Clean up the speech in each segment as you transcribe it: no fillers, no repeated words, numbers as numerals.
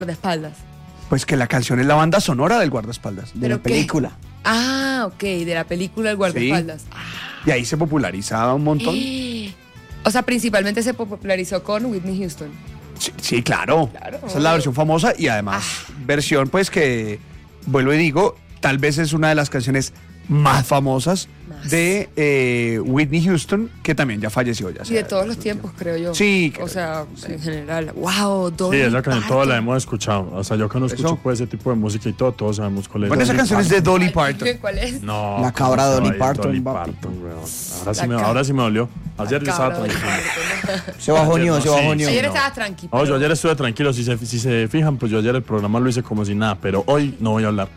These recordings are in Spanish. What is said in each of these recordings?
guardaespaldas. Pues que la canción es la banda sonora del guardaespaldas. De la película. Ah, ok, de la película El guardaespaldas. Y ahí se popularizaba un montón. O sea, principalmente se popularizó con Whitney Houston. Sí, claro. Esa es la versión famosa y además versión pues que, vuelvo y digo, tal vez es una de las canciones más famosas de Whitney Houston, que también ya falleció. Y de todos los tiempos, creo yo. Sí. O sea, en general. ¡Wow! Sí, esa canción toda la hemos escuchado. O sea, yo que no escucho pues, ese tipo de música y todo, todos sabemos cuál es. Bueno, esa canción es de Dolly Parton. ¿Cuál es? No. La cabra Dolly Parton. Dolly Parton, ahora sí me dolió. Ayer yo estaba tranquilo. Se bajoneó. Ayer estabas tranquilo. No, yo ayer estuve tranquilo. Si se fijan, pues yo ayer el programa lo hice como si nada. Pero hoy no voy a hablar.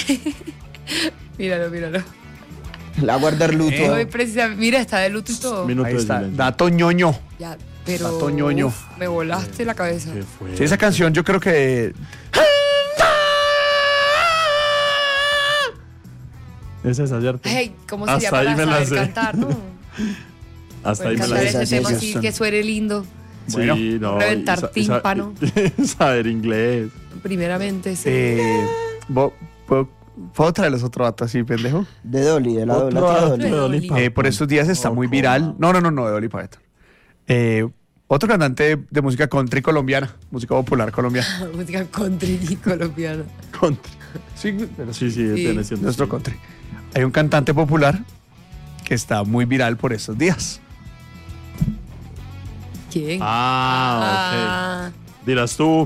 Míralo. La guarda el luto. Mira, está de luto y todo. Ahí está. Dato ñoño. Ya, pero Dato ñoño. Me volaste la cabeza. ¿Qué fue? Sí, esa canción yo creo que... Esa es ayer. Hey, ¿cómo sería Hasta ahí para me la saber sé. cantar, no? Hasta ahí me cantar la ese sé. tema así que suene lindo. Bueno, sí, no. reventar tímpano. Saber inglés. Primeramente, sí. ¿Puedo traerles otro dato así, pendejo? De Dolly, de la Otro tía dato Dolly. de Dolly Parton. Por estos días está muy viral. No, de Dolly Parton. Otro cantante de música country colombiana, música popular colombiana. Música country y colombiana. Country. Sí, pero Sí, viene siendo nuestro country. Hay un cantante popular que está muy viral por estos días. ¿Quién? Ah, ok. Dirás tú,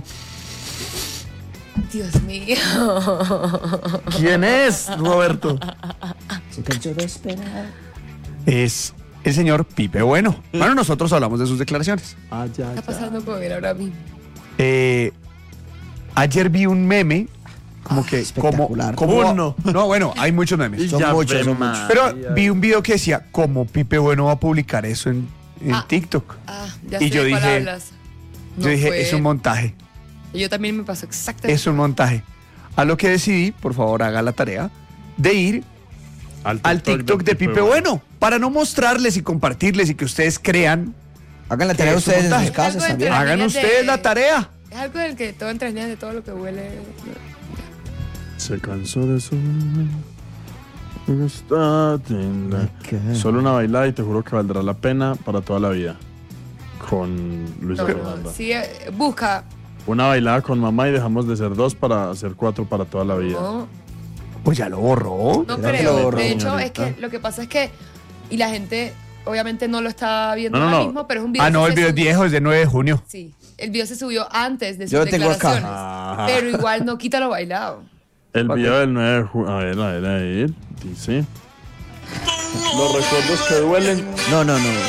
Dios mío. ¿quién es, Roberto? Se cansó de esperar. Es el señor Pipe Bueno. Bueno, nosotros hablamos de sus declaraciones. ¿Qué está pasando con él ahora mismo? Ayer vi un meme como que espectacular. Uno. No, bueno, hay muchos memes. Son muchos, son muchos. Pero vi un video que decía cómo Pipe Bueno va a publicar eso en TikTok. Ya Y sé yo de cuál dije- hablas. Yo dije, fue- es un montaje. Yo también me pasó exactamente. Es un montaje. A lo que decidí, por favor, haga la tarea de ir al TikTok de Pipe Bueno para no mostrarles y compartirles y que ustedes crean. Hagan la ¿Qué tarea es ustedes en montaje? sus casas Algo también. entre- Hagan niñas ustedes de- la tarea. Es algo del que todo entre líneas de todo lo que huele. Se cansó de su... Está linda. Solo una bailada y te juro que valdrá la pena para toda la vida. Con Luisa Fernanda. Sí, busca. Una bailada con mamá y dejamos de ser 2 para ser 4 para toda la vida. No, Pues ya lo borró. no Era que creo. lo borró, De hecho, es señorita. que lo que pasa es que. Y la gente, obviamente, no lo está viendo No, ahora no. mismo, pero es un video. Ah, no, que el se video es subió- viejo, es de 9 de junio. Sí, el video se subió antes de sus Yo lo tengo acá. declaraciones. Ah. Pero igual no quita lo bailado. El video del 9 de junio. A ver. Dice. Los recuerdos que duelen. No.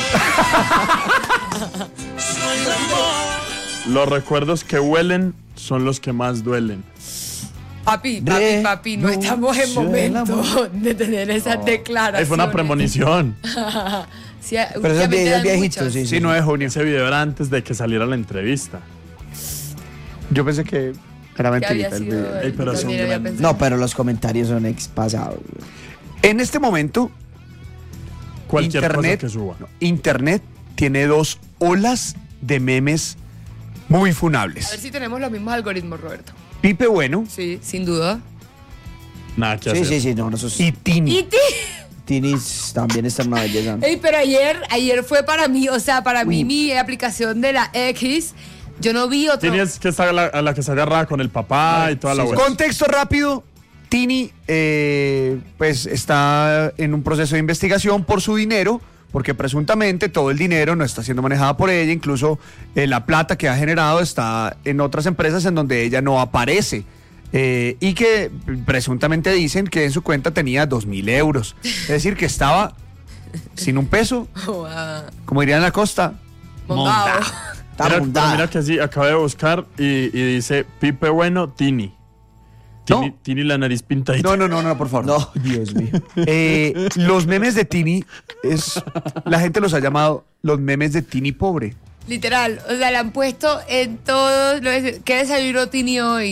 Los recuerdos que huelen son los que más duelen. Papi, no estamos en momento de tener esas declaraciones. Ahí fue una premonición. Sí, Pero eso es últimamente dan viejito, muchas. sí. Sí, 9 de junio. Ese video era antes de que saliera la entrevista. Yo pensé que era Que había mentirita el sido. video. Ey, pero yo son también había grandes. pensado. No, pero los comentarios son pasados. En este momento, Cualquier Internet, cosa que suba. Internet tiene 2 olas de memes muy A funables. ver si tenemos los mismos algoritmos, Roberto. Pipe Bueno Sí, sin duda. Nada que hacer. Sí, no, esos y Tini. Tinis también están una belleza. Ey, pero ayer fue para mí, o sea, para mí mi aplicación de la X, yo no vi otro. Tienes que estar a la que se agarra con el papá y toda la vuelta. Contexto rápido. Tini pues está en un proceso de investigación por su dinero, porque presuntamente todo el dinero no está siendo manejado por ella, incluso la plata que ha generado está en otras empresas en donde ella no aparece. Y que presuntamente dicen que en su cuenta tenía 2.000 euros. Es decir, que estaba sin un peso, como dirían en la costa, Mondado. Está Mira, montada. mira que sí, acabé de buscar y dice Pipe Bueno, Tini. No. Tini la nariz pintadita. No, por favor. No, Dios mío. Los memes de Tini, la gente los ha llamado los memes de Tini pobre. Literal, o sea, le han puesto en todos. ¿Qué desayunó Tini hoy?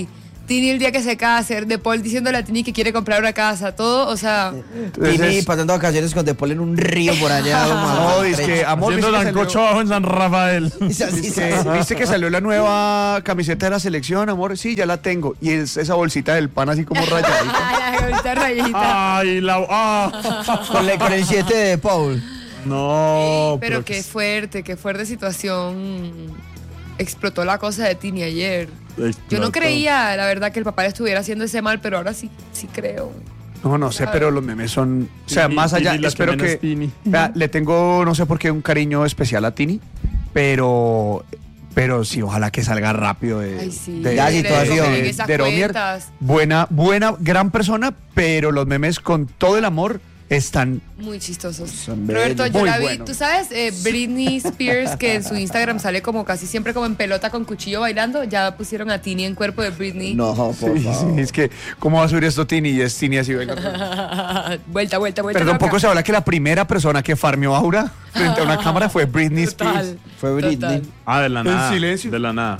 Tini el día que se case, De Paul diciéndole a Tini que quiere comprar una casa, todo, o sea... Tini pasando vacaciones con De Paul en un río por allá. No, dice que, amor, Haciendo ¿viste que sancocho salió- abajo en San Rafael. ¿Viste que salió la nueva camiseta de la selección, amor? Sí, ya la tengo. Y es esa bolsita del pan así como rayadita. Ay, ahorita rayita. Ay, Con el 7 de Paul. No, Pero qué fuerte situación. Explotó la cosa de Tini ayer. Yo no creía, la verdad, que el papá le estuviera haciendo ese mal, pero ahora sí creo. No sé, pero los memes son... O sea, Tini, más allá, Tini, la espero que menos que... Tini. Vea, le tengo, no sé por qué, un cariño especial a Tini, pero sí, ojalá que salga rápido de... Ay, sí. de- La Que le situación. desbloqueen esas de Romier. cuentas. Buena, gran persona, pero los memes con todo el amor están... Muy chistosos. Son Roberto, bellos. yo Muy la vi. buenos. ¿Tú sabes? Britney Spears, que en su Instagram sale como casi siempre como en pelota con cuchillo bailando. Ya pusieron a Tini en cuerpo de Britney. No, por Sí, favor. es que, ¿cómo va a subir esto Tini? Y es Tini así, venga. vuelta. Perdón, loca. poco se habla que la primera persona que farmeó Aura frente a una cámara fue Britney Spears. Total. Fue Britney. Total. de la nada. silencio. De la nada.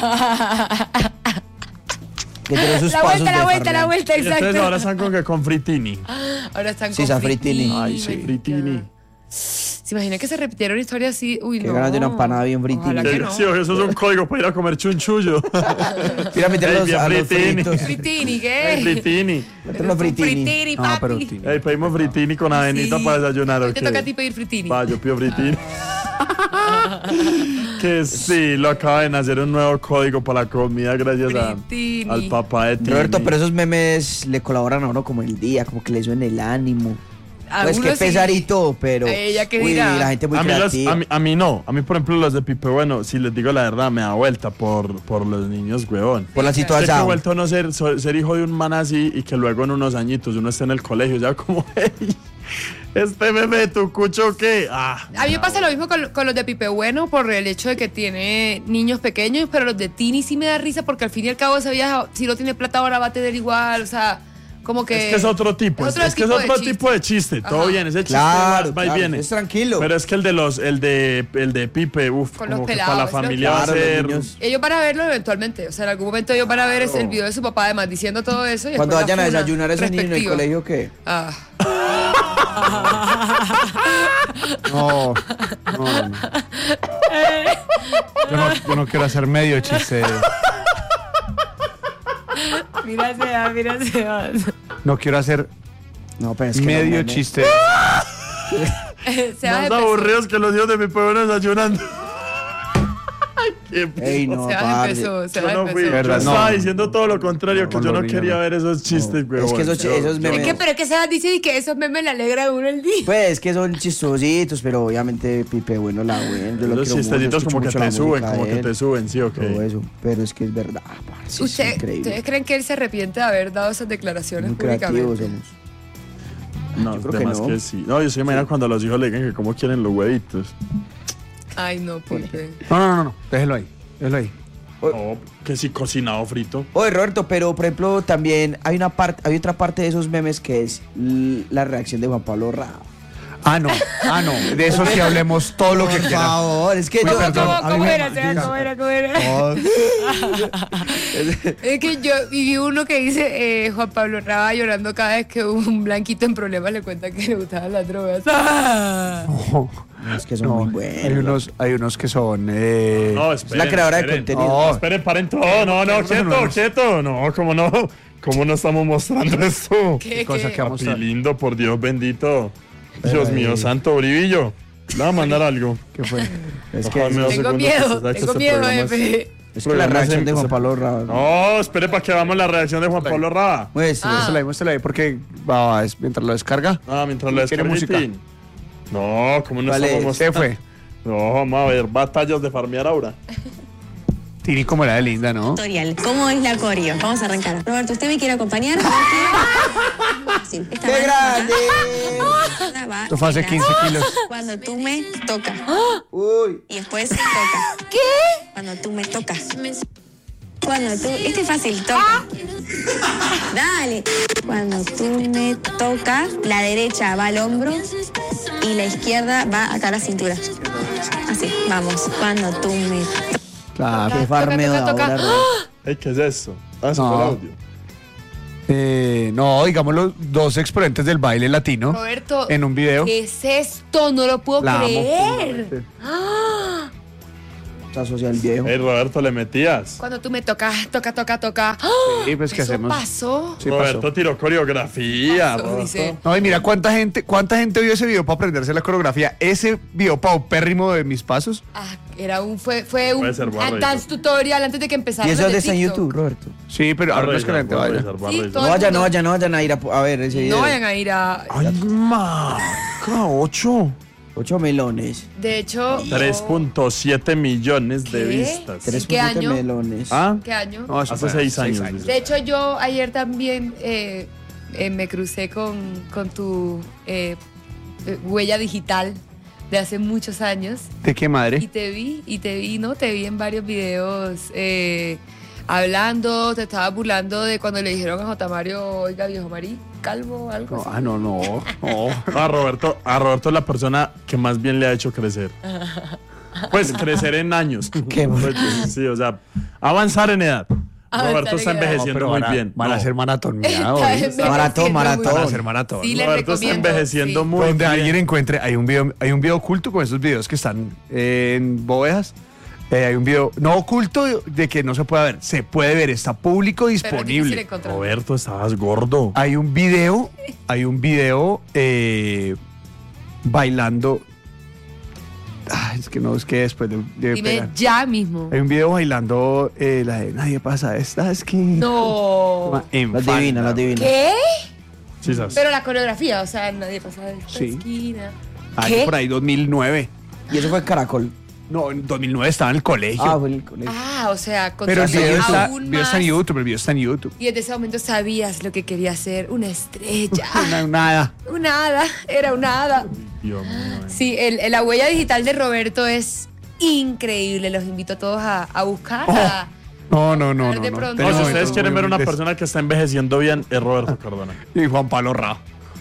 Que tiene sus La pasos vuelta, de la vuelta, farmear. exacto. Entonces ahora están con Fritini. Ahora están Sí, con esa Fritini. Ay, sí, Fritini. ¿Se imagina que se repitiera una historia así? Uy, Qué no. ganas de una empanada bien Fritini. Ojalá que no. Sí, eso es un código para ir a comer chunchullo. Mira, meter Ey, a bien los Fritini. fritos. Fritini, Ey, ¿qué? Fritini. Meter los Fritini. Fritini, No, papi. pero Tini. Ey, pedimos Fritini con avenita Sí. para desayunar. Hoy ¿O te qué? toca a ti pedir Fritini. Va, yo pido Fritini. Que sí, lo acaba de nacer un nuevo código para la comida gracias Fritini. al papá de Tini. Roberto, pero esos memes le colaboran a uno como el día, como que le suben el ánimo. Pues Algunos que sí. pesarito, pero. Ella que uy, dirá. la gente muy a creativa. mí no. A mí, por ejemplo, los de Pipe, bueno, si les digo la verdad, me da vuelta por los niños, huevón. Por la Sé que he situación. vuelto a no ser hijo de un man así y que luego en unos añitos uno esté en el colegio, ya como, hey, este meme de tu cucho, ¿qué? Ah, A mí me pasa lo mismo con los de Pipe Bueno por el hecho de que tiene niños pequeños, pero los de Tini sí me da risa porque al fin y al cabo ese vieja, si no tiene plata ahora va a tener igual, o sea, como que... Es que es otro tipo, es que es otro tipo de chiste, todo Ajá. bien, ese chiste Claro, va y claro, viene. es tranquilo. Pero es que el de Pipe, uff, Con los como que pelados, para la es lo familia que- va a Claro, los ser... niños. Ellos van a verlo eventualmente, o sea, en algún momento ellos van a ver el video de su papá además diciendo todo eso. Y Cuando después la vayan a funa desayunar a esos niños en el respectiva. colegio, ¿qué? Ah. No. Yo no quiero hacer medio chiste. Mira Sebas. No quiero hacer No, pero es que. medio los memes- chiste. Sebas Más empezó. aburridos que los hijos de mi pueblo desayunando. Qué Ey, no, Sebas parce. empezó, Yo Sebas no fui, empezó. Verdad, yo no. estaba diciendo todo lo contrario, que No, yo no no, quería no. ver esos chistes, güey. Es que esos memes. Es que Sebas dice que esos memes le alegra a uno el día. Pues que son chistositos, pero obviamente Pipe bueno la buena. Yo lo Los quiero mucho, chistecitos escucho como que mucho te la suben, música como de que él, te suben, sí o todo qué. eso. Pero es que es verdad, parce, es increíble. ¿Ustedes creen que él se arrepiente de haber dado esas declaraciones Muy creativos públicamente? somos. No, Yo creo que además no. que sí. No, yo soy imagino cuando los hijos le digan que cómo quieren los huevitos. Ay, no, Pipe. No. Déjelo ahí. No, que si cocinado frito. Oye, Roberto, pero por ejemplo también hay otra parte de esos memes que es la reacción de Juan Pablo Rao. Ah, no. De eso sí hablemos todo lo que Por quieran. favor, es que Uy, yo. perdón. a mí ¿Cómo me- era, Sebas? ¿Cómo era? Oh, Es que yo viví uno que dice Juan Pablo Raba llorando cada vez que un blanquito en problemas le cuenta que le gustaban las drogas. no, es que son No, muy buenos. hay unos que son. No, Es la creadora de contenido. No. Esperen, paren todo. No, quieto. No, ¿cómo no? ¿Cómo no estamos mostrando esto? ¿Qué, cosa qué? que vamos Papi lindo, por Dios bendito. Dios mío, santo Brivillo. Le voy a mandar algo. ¿Qué fue? Es que, Déjame dos Tengo segundos, miedo, que se- tengo este miedo, programa es- Efe. es que la reacción de Juan Pablo Rao. No, espere para que veamos la reacción de Juan Pablo Raba. Muéstrala ahí, porque mientras lo descarga. Ah, mientras lo ¿Quiere descargué. música? No, ¿cómo no ¿Cuál estamos es? mostrando? Se fue. No, vamos a ver batallas de farmear ahora. Tini como la de linda, ¿no? Tutorial. ¿Cómo es la coreo? Vamos a arrancar. Roberto, ¿usted me quiere acompañar? Sí. Esta ¡Qué grande! va Esto fue hace en la- 15 kilos. Cuando tú me tocas. Uy. Y después toca. ¿Qué? Cuando tú me tocas. Cuando tú... Este es fácil, toca. Dale. Cuando tú me tocas, la derecha va al hombro y la izquierda va acá a la cintura. Así, vamos. Cuando tú me... Claro. Qué farmeo de toca. ahora, Roberto. Ey, ¿qué es eso? Ah, eso No. fue el audio. No, digamos los dos exponentes del baile latino Roberto, en un video. ¿qué es esto? No lo puedo La amo. creer. Está social viejo. Ey, Roberto, le metías. Cuando tú me tocas, toca. Sí, pues, ¿qué ¿Eso hacemos? pasó? Sí, Roberto pasó. tiró coreografía. Pasó, Roberto. dice. No, y mira cuánta gente vio ese video para aprenderse la coreografía. Ese video paupérrimo de mis pasos. Fue un Puede ser barro, dance tutorial antes de que empezara. ¿Y eso los dónde de está en TikTok. YouTube, Roberto? Sí, pero ahora no es que la gente vaya. Sí, No todo el vayan, mundo. no vayan a ir a ver ese video. No vayan a ir a... Ay, maca, 8. 8 melones. De hecho... 3.7 millones de ¿Qué? vistas. ¿En qué 3.7 año? melones. ¿Ah? ¿Qué año? No, eso Hace fue 6 años. De hecho, yo ayer también me crucé con tu huella digital de hace muchos años. ¿De qué madre? Y te vi, ¿no? Te vi en varios videos hablando, te estabas burlando de cuando le dijeron a J. Mario, oiga, viejo Marí, calvo, algo No, así. no. A Roberto es la persona que más bien le ha hecho crecer. Pues crecer en años. Qué bueno. Pues, sí, o sea, avanzar en edad. Avanzar Roberto en está edad. envejeciendo muy bien. Van a No. hacer maratón. Mira, Está hoy. envejeciendo Maratón. muy Van a Maratón. hacer maratón. Sí, le Roberto está recomiendo. envejeciendo sí. muy Donde bien. alguien encuentre, hay un video oculto con esos videos que están en bóvedas. Hay un video no oculto de que no se puede ver, se puede ver, está público Pero es difícil disponible. encontrar. Roberto, estabas gordo. Hay un video bailando. Es que no, es que después de Dime pegar. ya mismo. Hay un video bailando la de Nadie pasa esta esquina. No. En Las divinas, falda. las divinas. ¿Qué? Sí, sabes. Pero la coreografía, o sea, nadie pasa de esta Sí. esquina. Ay, ¿Qué? por ahí 2009. Y eso fue en Caracol. No, en 2009 estaba en el colegio. Ah, fue en el colegio. Ah, o sea, con pero el razón, video está, aún video está en más. YouTube, el video está en YouTube. Y desde ese momento sabías lo que quería ser, una estrella. Nada. Una hada, era una hada. Dios mío. Sí, la huella digital de Roberto es increíble. Los invito a todos a buscarla. No. De pronto. No, si No, ustedes no, quieren ver una des- persona que está envejeciendo bien, es Roberto Cardona. Y Juan Pablo Ra.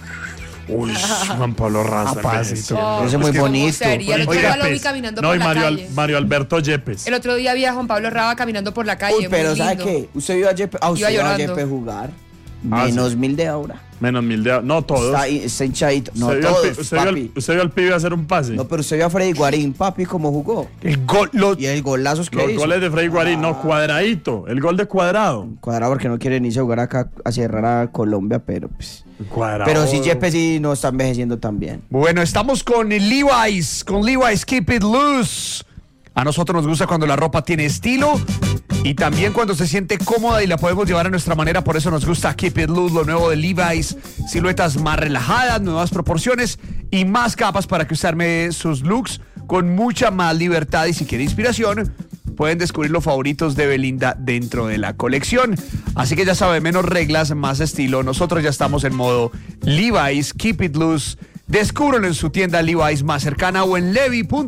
Uy, Juan Pablo Raza. Papacito. Oh, Ese es muy ¿cómo bonito. sería? El otro Oiga, día lo vi pues, caminando no, por y la Mario, calle. Mario Alberto Yepes. El otro día vi a Juan Pablo Raba caminando por la calle. Uy, pero muy ¿sabe lindo. qué? Usted vio a Jeppe, Iba usted vio a llorando. Jeppe jugar. Ah, Menos sí. 1000 de ahora. Menos 1000 de... No, todos. Está hinchadito. No, ¿Usted vio al todos, pi- usted vio al- papi. usted vio al pibe hacer un pase? No, pero usted vio a Freddy Guarín, papi, cómo jugó. El gol. Y el golazos que Los hizo. goles de Freddy Guarín, no, cuadradito. El gol de Cuadrado. Cuadrado porque no quiere ni jugar acá a cerrar a Colombia, pero pues. Cuadrado. Pero sí, Jeppe sí no está envejeciendo tan bien. Bueno, estamos con Levi's Keep It Loose. A nosotros nos gusta cuando la ropa tiene estilo y también cuando se siente cómoda y la podemos llevar a nuestra manera. Por eso nos gusta Keep It Loose, lo nuevo de Levi's. Siluetas más relajadas, nuevas proporciones y más capas para que usted arme sus looks con mucha más libertad. Y si quiere inspiración, pueden descubrir los favoritos de Belinda dentro de la colección. Así que ya sabe, menos reglas, más estilo. Nosotros ya estamos en modo Levi's Keep It Loose. Descúbrelo en su tienda Levi's más cercana o en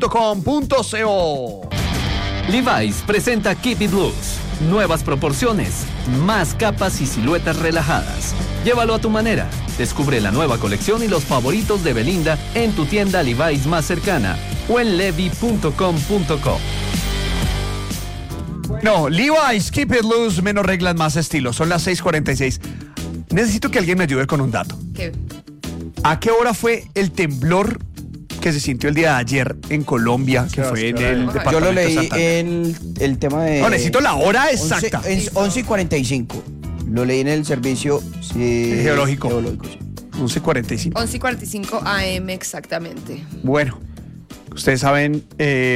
levi.com.co. Levi's presenta Keep It Loose. Nuevas proporciones, más capas y siluetas relajadas. Llévalo a tu manera. Descubre la nueva colección y los favoritos de Belinda en tu tienda Levi's más cercana o en levi.com.co. No, Levi's Keep It Loose, menos reglas, más estilo. Son las 6:46. Necesito que alguien me ayude con un dato. ¿Qué? ¿A qué hora fue el temblor que se sintió el día de ayer en Colombia, que fue en el Yo departamento Yo lo de leí Santander? en el tema de. No, necesito la hora exacta. 11:45. Lo leí en el servicio Geológico. sí. 11:45. 11:45 AM exactamente. Bueno, ustedes saben,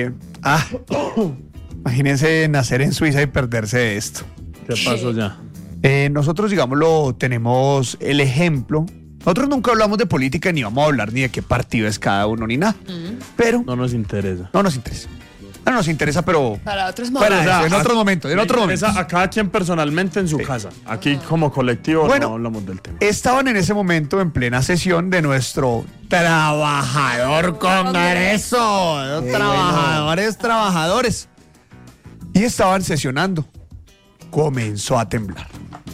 imagínense nacer en Suiza y perderse de esto. ¿Qué pasó ya? Nosotros, digámoslo, tenemos el ejemplo. Nosotros nunca hablamos de política ni vamos a hablar ni de qué partido es cada uno ni nada. Pero No nos interesa. no nos interesa. No nos interesa, pero Para otros Fuera momentos. de eso, en otro momento, en Me otro momento. interesa a cada quien personalmente en su casa. Aquí como colectivo Bueno, no hablamos del tema. estaban en ese momento en plena sesión de nuestro trabajador congreso. Trabajadores. Y estaban sesionando. Comenzó a temblar.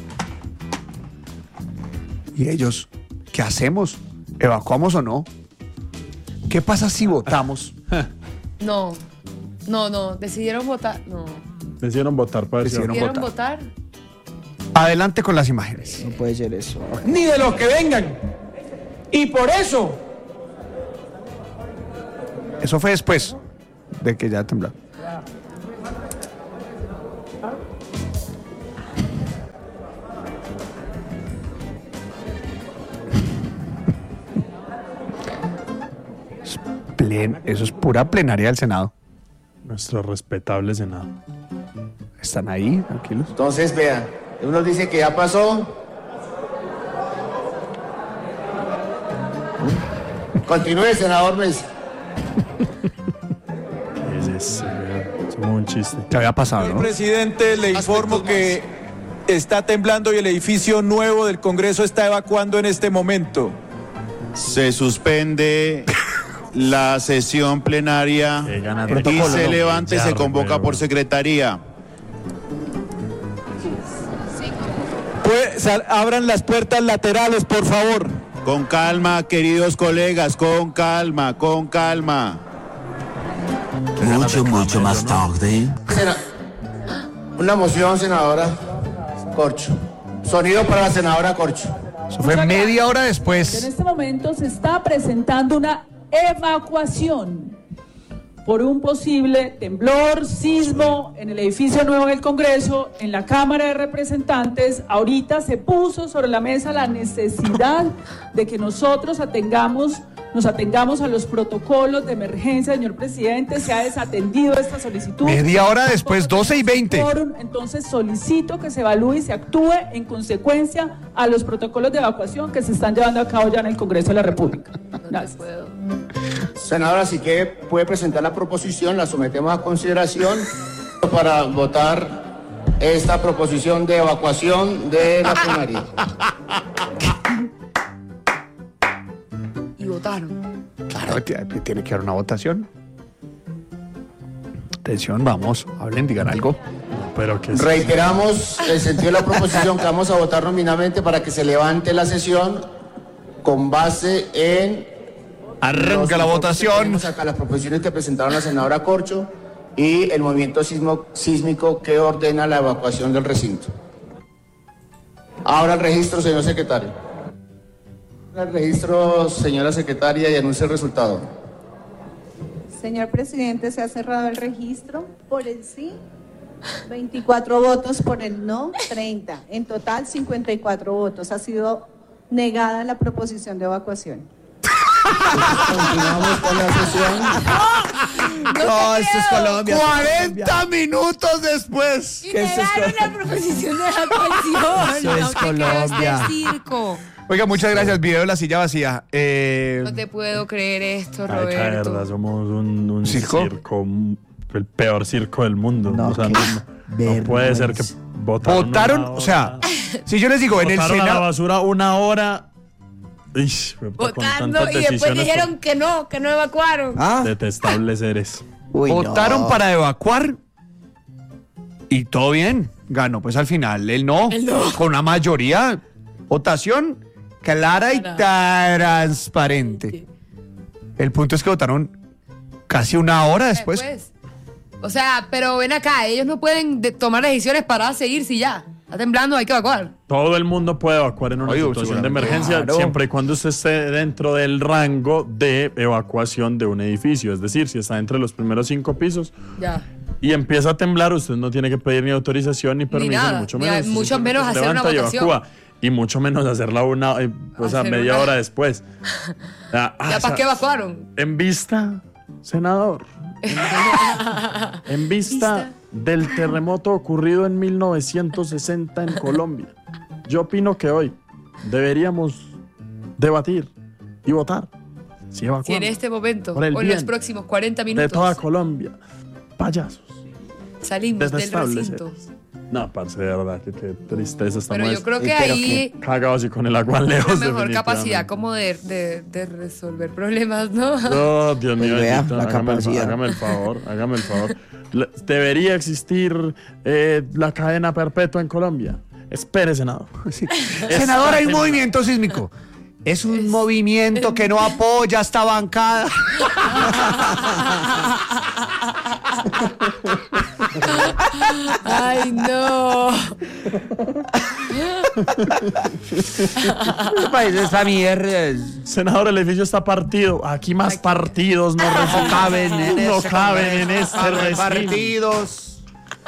Y ellos, ¿qué hacemos? ¿Evacuamos o no? ¿Qué pasa si votamos? No, decidieron votar. No. Decidieron votar para decir. Decidieron ¿Quieren votar? Adelante con las imágenes. No puede ser eso. Ni de los que vengan. Y por eso Eso fue después de que ya tembló. Eso es pura plenaria del Senado. Nuestro respetable Senado. Están ahí, tranquilos. Entonces, vean, uno dice que ya pasó. Continúe, senador Mesa. Es como un chiste. Te había pasado, Señor ¿no? presidente, le informo que está temblando y el edificio nuevo del Congreso está evacuando en este momento. Se suspende la sesión plenaria Que gana y protocolo, se ¿no? levanta y Ya, se convoca pero- por secretaría. Abran las puertas laterales, por favor. Con calma, queridos colegas, con calma, con calma. Mucho más tarde. Una moción, senadora Corcho. Sonido para la senadora Corcho. Eso fue media hora En después. este momento se está presentando una evacuación por un posible temblor, sismo en el edificio nuevo del Congreso, en la Cámara de Representantes. Ahorita se puso sobre la mesa la necesidad de que nosotros nos atengamos a los protocolos de emergencia, señor presidente. Se ha desatendido esta solicitud. Media hora después, 12:20. Entonces solicito que se evalúe y se actúe en consecuencia a los protocolos de evacuación que se están llevando a cabo ya en el Congreso de la República. Gracias. Senadora, así que puede presentar la proposición, la sometemos a consideración para votar esta proposición de evacuación de la plenaria. Y votaron. Claro, tiene que haber una votación. Atención, vamos, hablen, digan algo. Pero que Reiteramos el sentido de la proposición que vamos a votar nominalmente para que se levante la sesión con base en... Arranca la votación. Acá las proposiciones que presentaron la senadora Corcho y el movimiento sísmico que ordena la evacuación del recinto. Ahora el registro, señor secretario. El registro, señora secretaria, y anuncie el resultado. Señor presidente, se ha cerrado el registro. Por el sí, 24 votos, por el no, 30. En total, 54 votos. Ha sido negada la proposición de evacuación. Continuamos con la sesión. No, esto es Colombia. 40 minutos después. Y negaron la proposición de evacuación. Eso es No te creo Colombia. este circo. Oiga, muchas gracias. Video de la silla vacía. No te puedo creer esto, Ay, de verdad, Roberto. somos un ¿Circo? el peor circo del mundo. No, o sea, qué no puede ser que vergüenza. Votaron, o sea, si yo les digo, en el botaron a la Senado. basura una hora. Ish, con Votando tantas y después decisiones dijeron que no evacuaron. detestables seres. Votaron para evacuar y todo bien. Ganó, pues al final el no. Con una mayoría. Votación clara y transparente. El punto es que votaron casi una hora después. O sea, pero ven acá, ellos no pueden tomar decisiones para seguirse y ya. Está temblando, hay que evacuar. Todo el mundo puede evacuar en una Oye, situación de seguramente. emergencia Claro. siempre y cuando usted esté dentro del rango de evacuación de un edificio. Es decir, si está entre los primeros 5 pisos Ya. y empieza a temblar, usted no tiene que pedir ni autorización ni permiso, nada, ni mucho ni menos. mucho menos Se hacer una levanta y votación. evacúa. Y mucho menos hacerla Hacer media una- hora después. ¿Ya para qué evacuaron? En vista, senador, en vista del terremoto ocurrido en 1960 en Colombia, yo opino que hoy deberíamos debatir y votar si evacuamos Si en este momento por el o en los bien próximos 40 de minutos toda Colombia, payasos, salimos del detestables recinto. seres. No, parce, de verdad, qué tristeza estamos. Pero yo creo que ahí cagados y con el agua lejos. una mejor definitivamente. capacidad como de resolver problemas, ¿no? No, Dios mío, Pues vea, bendito, la capacidad. hágame el favor. Debería existir la cadena perpetua en Colombia. Espere, senador. Senador, hay un movimiento sísmico. Es un movimiento que no apoya a esta bancada. Ay, no. ¿Qué país es esta mierda? Senador, el edificio está partido. Aquí más partidos no caben en este recinto. Partidos.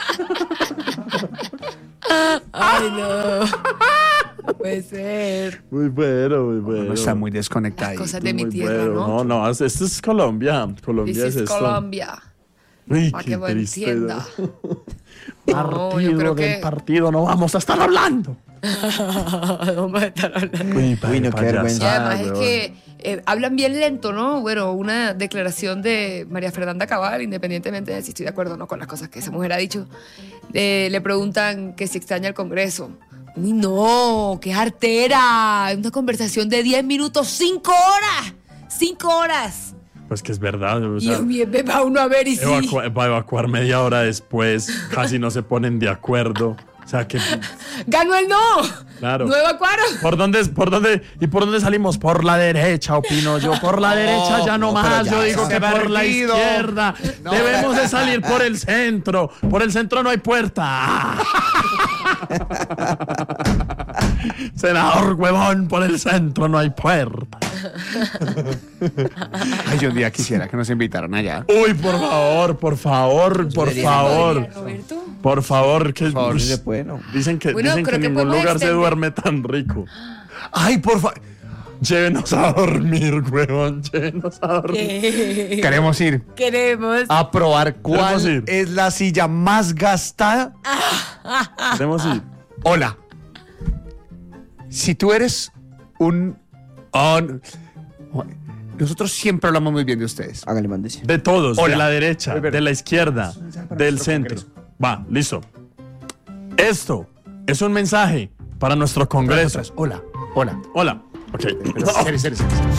Ay, no. Puede ser. Muy bueno. No está muy desconectado. Cosas de mi Muy tierra, bueno. ¿no? No, esto es Colombia. Colombia This es is esto. Colombia. Uy, Para qué que me triste. entienda. Partido yo creo del que- partido, no vamos a estar hablando. Vamos a estar hablando. Uy, no, qué vergüenza. Y además es huevón. que hablan bien lento, ¿no? Bueno, una declaración de María Fernanda Cabal, independientemente de si estoy de acuerdo o no con las cosas que esa mujer ha dicho, le preguntan que si extraña el Congreso. Uy, no, qué artera. Una conversación de 10 minutos, 5 horas. 5 horas. Pues que es verdad. O Y sea, bien me va uno a ver y sí. va a evacuar media hora después. Casi no se ponen de acuerdo. O sea que. ¡Ganó el no! Claro. ¡No evacuaron! ¿Por dónde salimos? Por la derecha, opino yo. Por la derecha ya no más. pero ya, Yo digo ya. que por la Perdido. izquierda. No. Debemos de salir por el centro. Por el centro no hay puerta. Senador huevón, por el centro no hay puerta. Ay, yo un día quisiera que nos invitaran allá. Uy, por favor. Por favor. Roberto? Por favor, que No se puede, no. dicen que, Bueno, dicen que creo en que ningún podemos lugar se extender. duerme tan rico. Ay, por favor. Llévenos a dormir, huevón. Llévenos a dormir. Queremos ir Queremos. a probar Queremos cuál ir. es la silla más gastada. Queremos ir. Hola. Si tú eres un... nosotros siempre hablamos muy bien de ustedes. Hágale, mándese. De todos, Hola. de la derecha, de la izquierda, del centro. Va, listo. Esto es un mensaje para nuestro Congreso. Hola. Hola. Ok. Serio.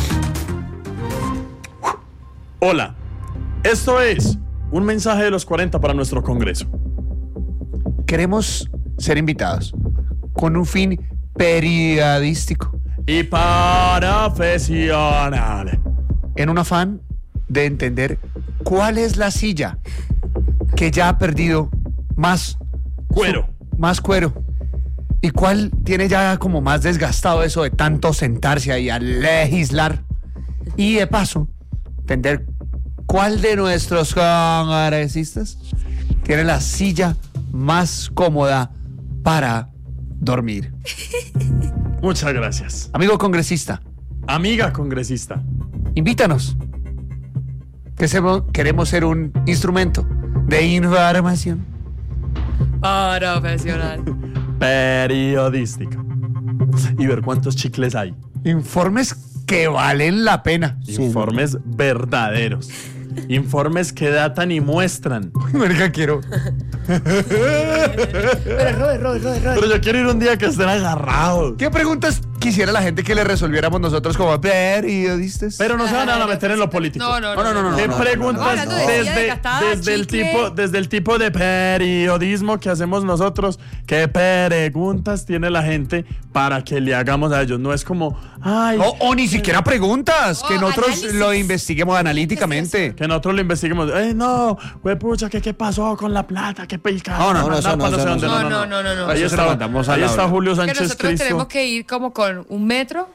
Hola. Esto es un mensaje de los 40 para nuestro Congreso. Queremos ser invitados con un fin periodístico, Y profesional. en un afán de entender cuál es la silla que ya ha perdido más Cuero. y cuál tiene ya como más desgastado eso de tanto sentarse ahí a legislar, y de paso entender cuál de nuestros congresistas tiene la silla más cómoda para dormir. Muchas gracias. Amigo congresista, Amiga congresista. invítanos. Queremos ser un instrumento de información. Profesional. Periodística. Y ver cuántos chicles hay. Informes que valen la pena. Informes verdaderos. Informes que datan y muestran. Marica, quiero. Pero Robert. Pero yo quiero ir un día que estén agarrados. ¿Qué preguntas quisiera la gente que le resolviéramos nosotros como periodistas? Pero no se van a meter en lo político. No. ¿Qué preguntas Hablando de silla desgastada, chicle. desde el tipo de periodismo que hacemos nosotros? ¿Qué preguntas tiene la gente para que le hagamos a ellos? No es como, ay, O ni siquiera preguntas, que nosotros análisis. lo investiguemos analíticamente. que nosotros lo investiguemos. No, pucha, ¿qué pasó con la plata? ¿Qué pica? No, eso no, sé eso dónde, no. Ahí Eso se lo está, mandamos a ahí Laura. está Julio Que Sánchez nosotros Cristo. tenemos que ir como con un metro,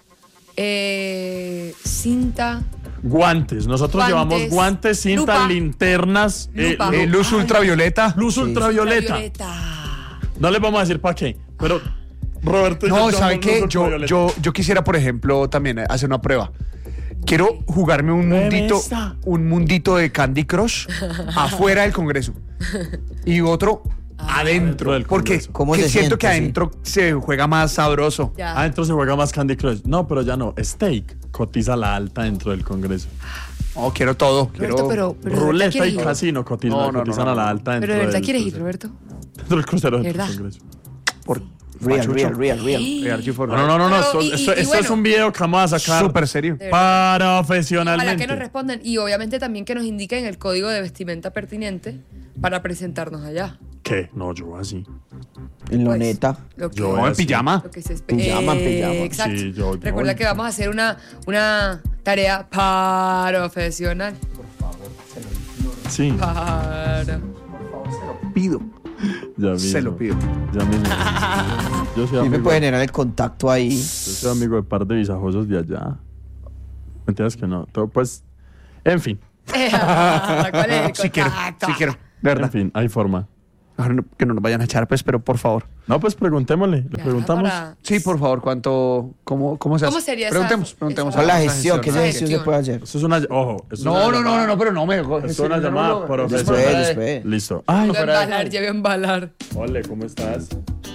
cinta, Guantes. Nosotros Guantes, llevamos guantes, cinta, lupa. linternas, Lupa. Luz ultravioleta. luz ultravioleta. No les vamos a decir para qué, pero Roberto y No, yo ¿sabe llevamos qué? luz ultravioleta. Yo quisiera, por ejemplo, también hacer una prueba. Quiero jugarme Revista. un mundito de Candy Crush afuera del Congreso. Y otro adentro. del Porque Congreso. ¿Cómo que se siento siente, que adentro se juega más sabroso. Ya. Adentro se juega más Candy Crush. No, pero ya no. Steak cotiza la alta dentro del Congreso. No, quiero todo. Roberto, pero ¿de verdad Ruleta quieres y ir? casino cotizan, No, cotizan no. a la alta dentro Pero de verdad del quieres ir, crucero. Roberto. Dentro del crucero, dentro ¿Verdad? del Congreso. Por Real. No. Pero, Esto y es bueno. un video que vamos a sacar súper serio. profesionalmente. Ojalá que nos respondan y obviamente también que nos indiquen el código de vestimenta pertinente para presentarnos allá. ¿Qué? No, yo así. En Pues, loneta. Lo que, Yo No, en así. pijama. lo que se Pijama. Exacto. Sí, yo Recuerda que vamos a hacer una tarea profesional. Sí. Para. pido. Ya Se lo pido. Ya mismo. Yo soy Y me amigo, puede generar el contacto ahí. yo soy amigo de par de visajosos de allá. ¿Entiendes que no? Todo, pues, en fin. ¿Cuál es el Sí quiero, contacto? sí quiero. De verdad. En fin, hay forma. Ahora que no nos vayan a echar, pues, pero por favor. No, pues preguntémosle. Le Ya, preguntamos. para- Sí, por favor, ¿cómo se hace? ¿Cómo sería esa- Preguntemos. esa- Con la esa gestión, ¿qué gestión. gestión se puede hacer? Eso es una. Ojo. Eso No, es no, una no, no, pero no me. Es una llamada profesional. Después. Listo. Ay, Voy a embalar, ya voy a embalar. Ole, ¿cómo estás?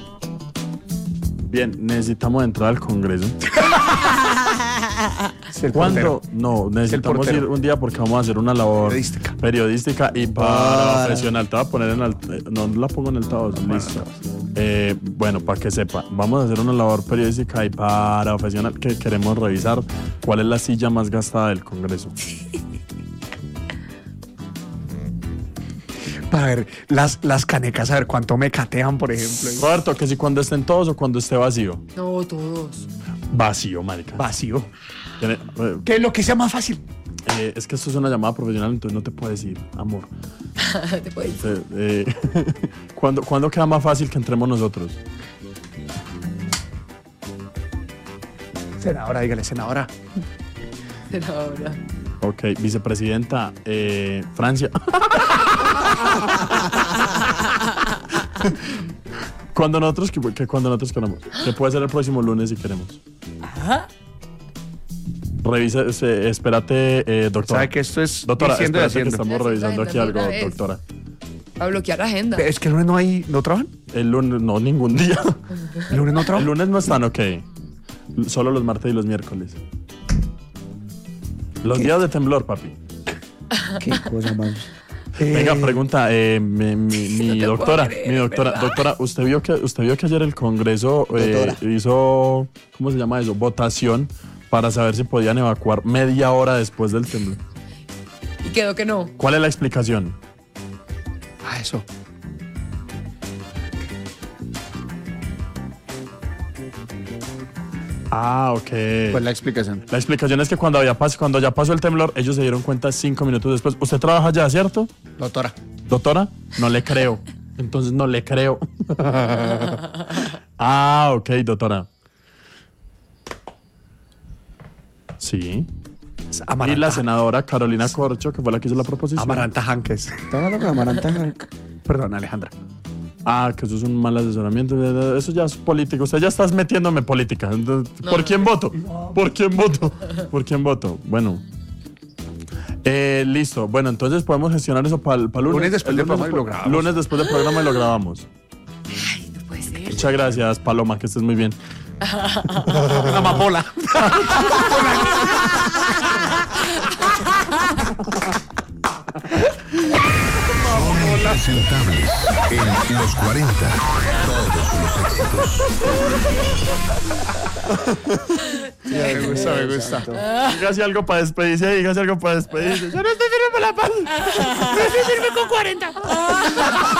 Bien, necesitamos entrar al Congreso. Es el ¿Cuándo? portero. No, necesitamos portero. ir un día porque vamos a hacer una labor periodística y para profesional. Te voy a poner en no la pongo en altavoz, listo. Bueno, para que sepa, vamos a hacer una labor periodística y para profesional que queremos revisar cuál es la silla más gastada del Congreso. Para ver las canecas, a ver cuánto me catean, por ejemplo. Roberto, que si cuando estén todos o cuando esté vacío. No, todos. Vacío, marica. Vacío. Tiene- Que lo que sea más fácil. es que esto es una llamada profesional, entonces no te puedes ir, amor. Te puedes ir. ¿Cuándo queda más fácil que entremos nosotros? Senadora, dígale, senadora. Senadora. Ok, vicepresidenta, Francia. Cuando nosotros queramos. Que puede ser el próximo lunes si queremos. Ajá. Revisa, espérate, doctora. ¿Sabe que esto es Doctora, diciendo y espérate que haciendo? estamos revisando aquí algo, Una vez. doctora. Para bloquear la agenda. Es que el lunes no trabajan. El lunes, no, ningún día. El lunes no El trabajan. lunes no están, ok. Solo los martes y los miércoles. Los días de temblor, papi. Qué cosa más. Venga, pregunta, mi No te doctora, puedo creer, mi doctora, ¿verdad? doctora, usted vio que ayer el Congreso hizo, ¿cómo se llama eso? Votación para saber si podían evacuar media hora después del temblor. Y quedó que no. ¿Cuál es la explicación? Eso. Ah, ok. Pues la explicación. La explicación es que cuando ya pasó el temblor, ellos se dieron cuenta 5 minutos después. ¿Usted trabaja allá, cierto? Doctora. ¿Doctora? No le creo. Entonces no le creo. Ah, ok, doctora. Sí. Y la senadora Carolina Corcho, que fue la que hizo la proposición. Amaranta Hanques. ¿Está hablando con Amaranta Hank? Perdón, Alejandra. Ah, que eso es un mal asesoramiento. Eso ya es político. Usted ya estás metiéndome política. Entonces, ¿por quién voto? ¿Por quién voto? ¿Por quién voto? Bueno. Listo. Bueno, entonces podemos gestionar eso para el lunes. Lunes después El del programa y lo grabamos. Lunes después del programa y lo grabamos. Ay, no puede ser. Muchas gracias, Paloma, que estés muy bien. La amapola. Impresentables en los 40. Todos los éxitos. Me gusta. Dígase algo para despedirse, dígase algo para despedirse. Yo no estoy firme para la paz. Yo estoy firme con 40.